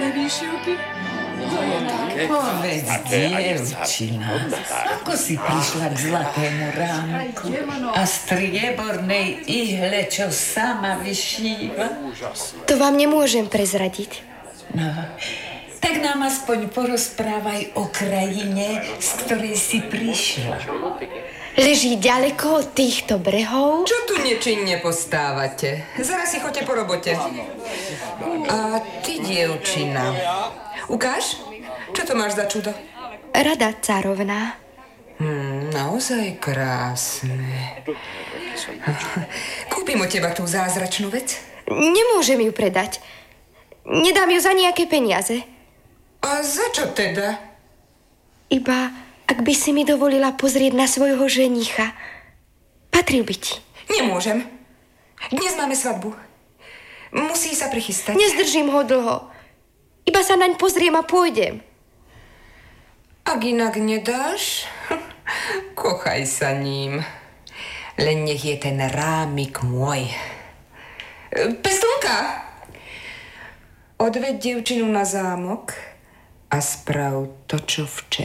krásne výšivky. Povedz, dievčina, ako si prišla k zlatému rámku a striebornej ihle, čo sama vyšíva? To vám nemôžem prezradiť. No, tak nám aspoň porozprávaj o krajine, z ktorej si prišla. Leží ďaleko od týchto brehov. Čo tu nečinne postávate? Zaraz si choďte po robote. A ty, dievčina, ukáž, čo to máš za čudo? Rada cárovná. Naozaj krásne. Kúpim od teba tú zázračnú vec? Nemôžem ju predať. Nedám ju za nejaké peniaze. A za čo teda? Iba, ak by si mi dovolila pozrieť na svojho ženicha. Patril by ti. Nemôžem. Dnes máme svadbu. Musí sa prichystať. Nezdržím ho dlho. Iba sa naň pozriem a pôjdem. Ak inak nedáš, kochaj sa ním. Len nech je ten rámik môj. Pestunka! Odveď dievčinu na zámok a sprav to, čo včera.